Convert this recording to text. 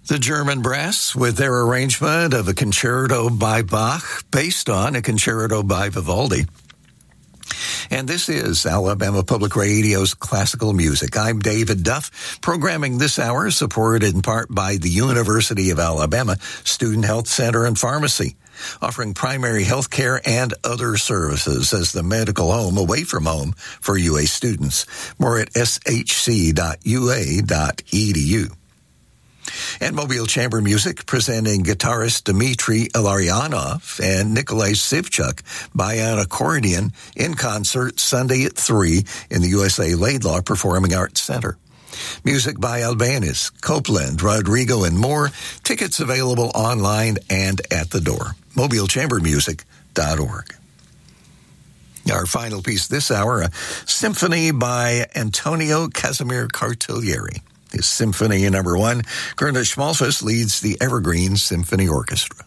The German Brass with their arrangement of a concerto by Bach based on a concerto by Vivaldi. And this is Alabama Public Radio's Classical Music. I'm David Duff, programming this hour supported in part by the University of Alabama Student Health Center and Pharmacy, offering primary health care and other services as the medical home away from home for UA students. More at shc.ua.edu. And Mobile Chamber Music presenting guitarist Dmitry Ilarionov and Nikolai Sivchuk by an accordion in concert Sunday at 3 in the USA Laidlaw Performing Arts Center. Music by Albanese, Copeland, Rodrigo, and more. Tickets available online and at the door. MobileChamberMusic.org. Our final piece this hour, a symphony by Antonio Casimir Cartoglieri. His Symphony No. 1, Gernot Schmalfuss leads the Evergreen Symphony Orchestra.